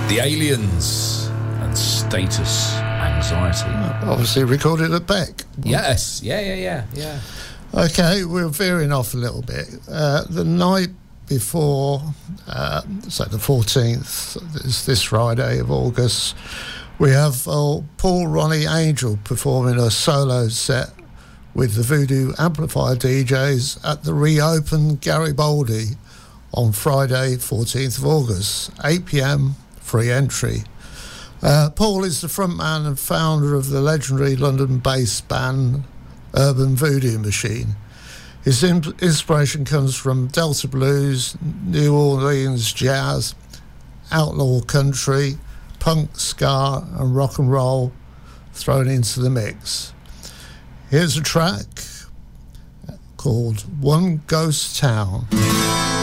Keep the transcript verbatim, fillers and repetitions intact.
The Aliens and Status Anxiety. Obviously recorded at Beck. Yes, yeah, yeah, yeah, yeah. Okay, we're veering off a little bit. Uh, the night before, uh, so the fourteenth, is this Friday of August, we have uh, Paul Ronnie Angel performing a solo set with the Voodoo Amplifier D Js at the reopened Garibaldi on Friday, fourteenth of August, eight p.m, free entry. Uh, Paul is the frontman and founder of the legendary London-based band Urban Voodoo Machine. His imp- inspiration comes from Delta blues, New Orleans jazz, outlaw country, punk, ska and rock and roll thrown into the mix. Here's a track called One Ghost Town.